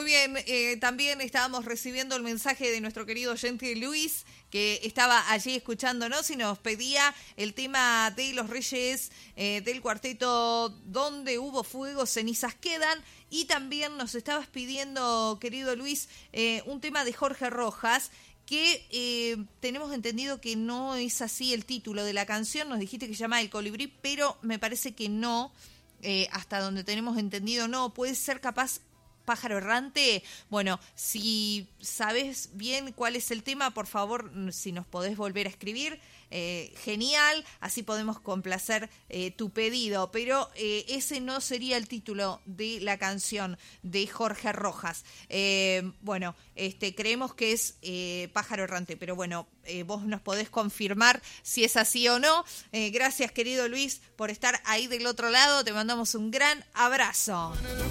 Muy bien, también estábamos recibiendo el mensaje de nuestro querido oyente Luis, que estaba allí escuchándonos y nos pedía el tema de los Reyes del cuarteto Donde hubo fuego, cenizas quedan. Y también nos estabas pidiendo, querido Luis, un tema de Jorge Rojas, que tenemos entendido que no es así el título de la canción. Nos dijiste que se llama El Colibrí, pero me parece que no, hasta donde tenemos entendido no. Puede ser capaz Pájaro Errante. Bueno, si sabes bien cuál es el tema, por favor, si nos podés volver a escribir, genial, así podemos complacer tu pedido, pero ese no sería el título de la canción de Jorge Rojas. Bueno, creemos que es Pájaro Errante, pero bueno, vos nos podés confirmar si es así o no. Gracias, querido Luis, por estar ahí del otro lado, te mandamos un gran abrazo.